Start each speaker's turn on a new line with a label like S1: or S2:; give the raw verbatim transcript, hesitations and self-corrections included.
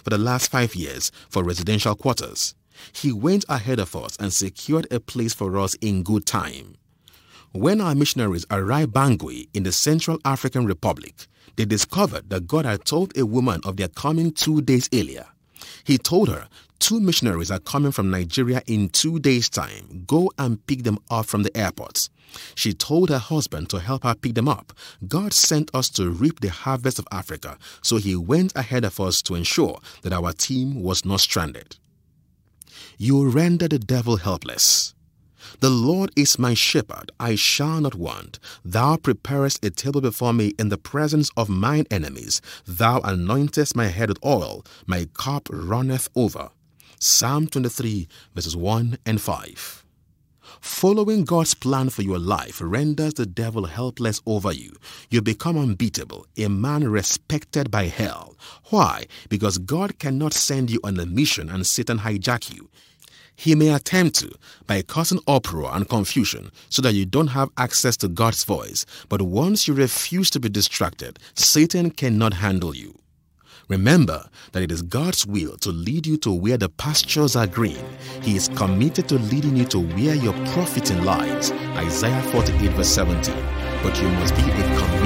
S1: for the last five years for residential quarters. He went ahead of us and secured a place for us in good time. When our missionaries arrived Bangui in the Central African Republic, they discovered that God had told a woman of their coming two days earlier. He told her, two missionaries are coming from Nigeria in two days' time. Go and pick them up from the airport. She told her husband to help her pick them up. God sent us to reap the harvest of Africa, so he went ahead of us to ensure that our team was not stranded. You render the devil helpless. The Lord is my shepherd, I shall not want. Thou preparest a table before me in the presence of mine enemies. Thou anointest my head with oil, my cup runneth over. Psalm twenty-three, verses one and five. Following God's plan for your life renders the devil helpless over you. You become unbeatable, a man respected by hell. Why? Because God cannot send you on a mission and Satan hijack you. He may attempt to by causing uproar and confusion so that you don't have access to God's voice. But once you refuse to be distracted, Satan cannot handle you. Remember that it is God's will to lead you to where the pastures are green. He is committed to leading you to where your profiting lies. Isaiah forty-eight verse seventeen. But you must be a committed